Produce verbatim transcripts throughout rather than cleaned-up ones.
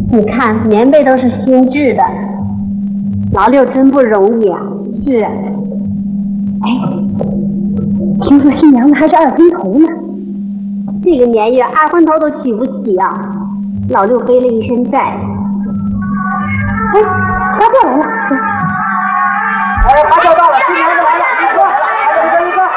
你看棉被都是新制的，老六真不容易啊。是啊。哎，听说新娘子还是二婚头呢。这个年月，二婚头都娶不起啊！老六背了一身债。哎，大过来了！ 哎，马小到了，新娘子来了，一个，一个，一个。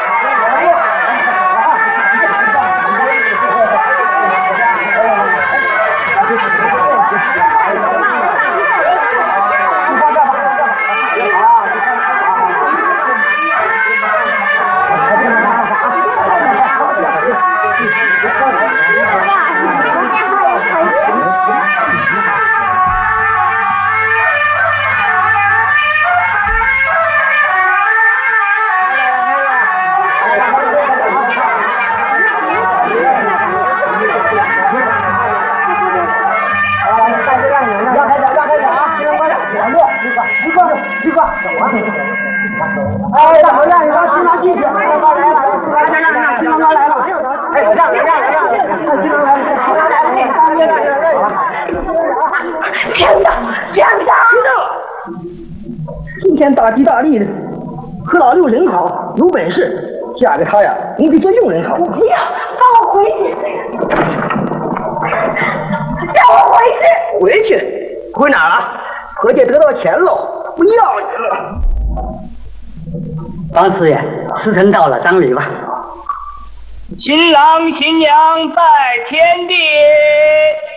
哎，大伙让一让，新郎进去。来了，来了，来了，新郎哥来了。哎，让让让让，新郎来了，新郎来了。 真的，真的。 今天大吉大利的，和老六人好，有本事，嫁给他呀，你得做佣人好。 不要，放我回去！让我回去！ 回去？回哪儿了？何姐得到钱喽，不要你了。 王师爷，时辰到了，当礼吧。 新郎新娘在天地。